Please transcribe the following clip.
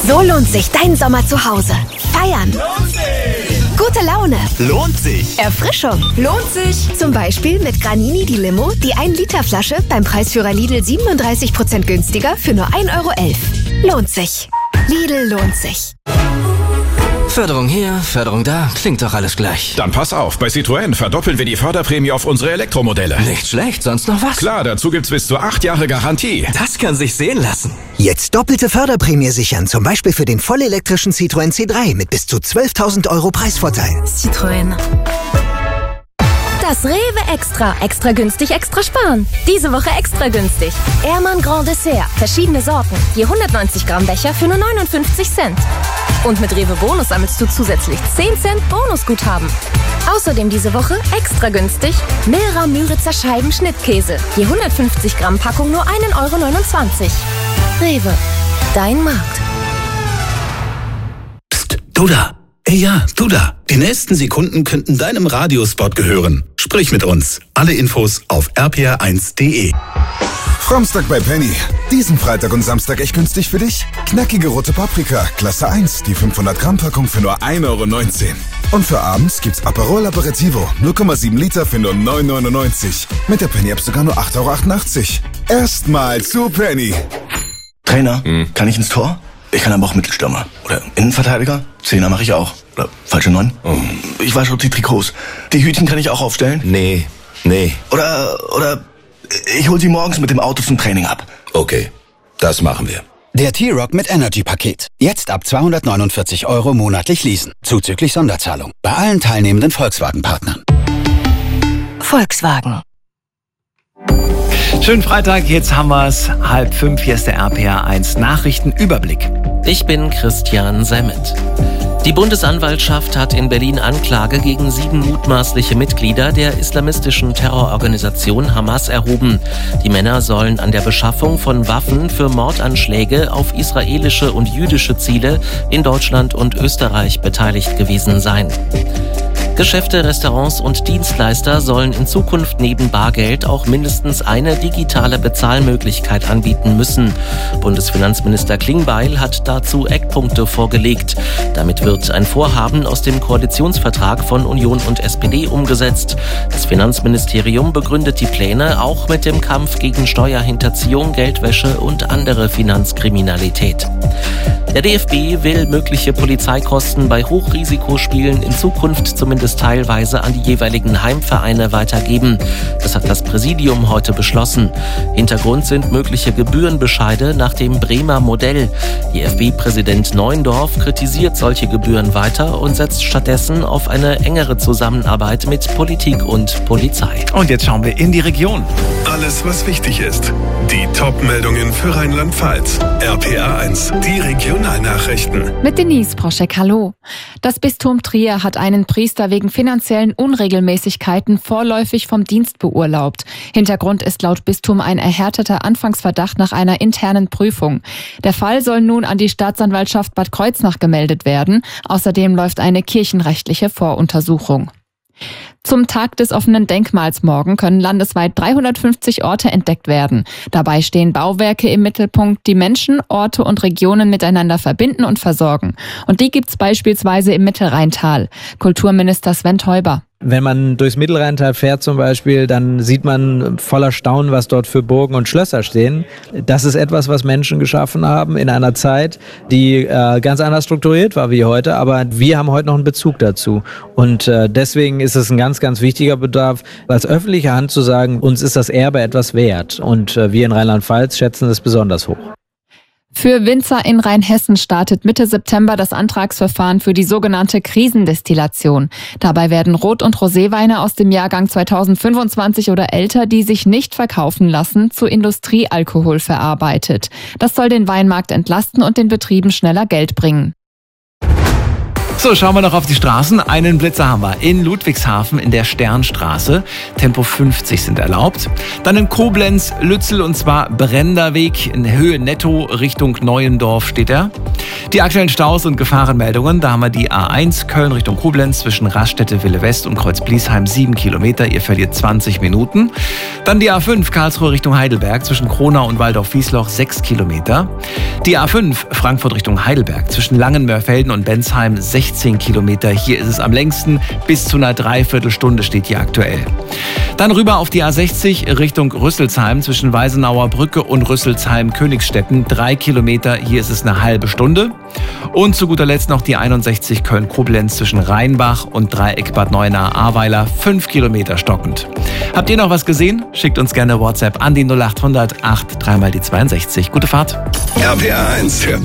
So lohnt sich dein Sommer zu Hause. Feiern. Lohnt sich. Gute Laune. Lohnt sich. Erfrischung. Lohnt sich. Zum Beispiel mit Granini die Limo, die 1-Liter-Flasche beim Preisführer Lidl 37% günstiger für nur 1,11 €. Lohnt sich. Lidl lohnt sich. Förderung hier, Förderung da, klingt doch alles gleich. Dann pass auf, bei Citroën verdoppeln wir die Förderprämie auf unsere Elektromodelle. Nicht schlecht, sonst noch was? Klar, dazu gibt's bis zu 8 Jahre Garantie. Das kann sich sehen lassen. Jetzt doppelte Förderprämie sichern, zum Beispiel für den vollelektrischen Citroën C3 mit bis zu 12.000 € Preisvorteil. Citroën. Das Rewe Extra. Extra günstig, extra sparen. Diese Woche extra günstig. Ehrmann Grand Dessert. Verschiedene Sorten. Je 190 Gramm Becher für nur 59 Cent. Und mit Rewe Bonus sammelst du zusätzlich 10 Cent Bonusguthaben. Außerdem diese Woche extra günstig Milra Müritzer Scheiben Schnittkäse. Je 150 Gramm Packung nur 1,29 €. Rewe. Dein Markt. Psst, du da. Ja, du da. Die nächsten Sekunden könnten deinem Radiospot gehören. Sprich mit uns. Alle Infos auf rpr1.de. Samstag bei Penny. Diesen Freitag und Samstag echt günstig für dich? Knackige rote Paprika, Klasse 1, die 500-Gramm-Packung für nur 1,19 €. Und für abends gibt's Aperol Aperitivo, 0,7 Liter für nur 9,99 €. Mit der Penny-App sogar nur 8,88 €. Erstmal zu Penny. Trainer, kann ich ins Tor? Ich kann aber auch Mittelstürmer. Oder Innenverteidiger? Zehner mache ich auch. Oder falsche 9? Ich wasche die Trikots. Die Hütchen kann ich auch aufstellen? Nee. Oder ich hol sie morgens mit dem Auto zum Training ab. Okay, das machen wir. Der T-Rock mit Energy-Paket. Jetzt ab 249 € monatlich leasen. Zuzüglich Sonderzahlung. Bei allen teilnehmenden Volkswagen-Partnern. Volkswagen. Schönen Freitag, jetzt haben wir es. 4:30, hier ist der RPR1 Nachrichtenüberblick. Ich bin Christian Semmet. Die Bundesanwaltschaft hat in Berlin Anklage gegen 7 mutmaßliche Mitglieder der islamistischen Terrororganisation Hamas erhoben. Die Männer sollen an der Beschaffung von Waffen für Mordanschläge auf israelische und jüdische Ziele in Deutschland und Österreich beteiligt gewesen sein. Geschäfte, Restaurants und Dienstleister sollen in Zukunft neben Bargeld auch mindestens eine digitale Bezahlmöglichkeit anbieten müssen. Bundesfinanzminister Klingbeil hat dazu Eckpunkte vorgelegt. Damit wird ein Vorhaben aus dem Koalitionsvertrag von Union und SPD umgesetzt. Das Finanzministerium begründet die Pläne auch mit dem Kampf gegen Steuerhinterziehung, Geldwäsche und andere Finanzkriminalität. Der DFB will mögliche Polizeikosten bei Hochrisikospielen in Zukunft zumindest teilweise an die jeweiligen Heimvereine weitergeben. Das hat das Präsidium heute beschlossen. Hintergrund sind mögliche Gebührenbescheide nach dem Bremer Modell. DFB-Präsident Neuendorf kritisiert solche Gebühren weiter und setzt stattdessen auf eine engere Zusammenarbeit mit Politik und Polizei. Und jetzt schauen wir in die Region. Alles, was wichtig ist. Die Top-Meldungen für Rheinland-Pfalz. RPR1, die Regionalnachrichten. Mit Denise Proschek, hallo. Das Bistum Trier hat einen Priester wegen finanziellen Unregelmäßigkeiten vorläufig vom Dienst beurlaubt. Hintergrund ist laut Bistum ein erhärteter Anfangsverdacht nach einer internen Prüfung. Der Fall soll nun an die Staatsanwaltschaft Bad Kreuznach gemeldet werden. Außerdem läuft eine kirchenrechtliche Voruntersuchung. Zum Tag des offenen Denkmals morgen können landesweit 350 Orte entdeckt werden. Dabei stehen Bauwerke im Mittelpunkt, die Menschen, Orte und Regionen miteinander verbinden und versorgen. Und die gibt's beispielsweise im Mittelrheintal. Kulturminister Sven Teuber. Wenn man durchs Mittelrheintal fährt zum Beispiel, dann sieht man voller Staunen, was dort für Burgen und Schlösser stehen. Das ist etwas, was Menschen geschaffen haben in einer Zeit, die ganz anders strukturiert war wie heute. Aber wir haben heute noch einen Bezug dazu. Und deswegen ist es ein ganz, ganz wichtiger Bedarf, als öffentliche Hand zu sagen, uns ist das Erbe etwas wert. Und wir in Rheinland-Pfalz schätzen es besonders hoch. Für Winzer in Rheinhessen startet Mitte September das Antragsverfahren für die sogenannte Krisendestillation. Dabei werden Rot- und Roséweine aus dem Jahrgang 2025 oder älter, die sich nicht verkaufen lassen, zu Industriealkohol verarbeitet. Das soll den Weinmarkt entlasten und den Betrieben schneller Geld bringen. So, schauen wir noch auf die Straßen. Einen Blitzer haben wir in Ludwigshafen in der Sternstraße. Tempo 50 sind erlaubt. Dann in Koblenz, Lützel und zwar Brenderweg in Höhe Netto Richtung Neuendorf steht er. Die aktuellen Staus und Gefahrenmeldungen, da haben wir die A1 Köln Richtung Koblenz zwischen Raststätte Wille West und Kreuz-Bliesheim 7 Kilometer. Ihr verliert 20 Minuten. Dann die A5 Karlsruhe Richtung Heidelberg zwischen Kronau und Waldorf-Wiesloch 6 Kilometer. Die A5 Frankfurt Richtung Heidelberg zwischen Langenmörfelden und Bensheim 16 Kilometer. Hier ist es am längsten. Bis zu einer Dreiviertelstunde steht hier aktuell. Dann rüber auf die A60 Richtung Rüsselsheim zwischen Weisenauer Brücke und Rüsselsheim-Königsstetten 3 Kilometer. Hier ist es eine halbe Stunde. Und zu guter Letzt noch die 61 Köln-Koblenz zwischen Rheinbach und Dreieck Bad Neuenahr-Ahrweiler 5 Kilometer stockend. Habt ihr noch was gesehen? Schickt uns gerne WhatsApp an die 0800 8 3 mal die 62. Gute Fahrt. RPR 1.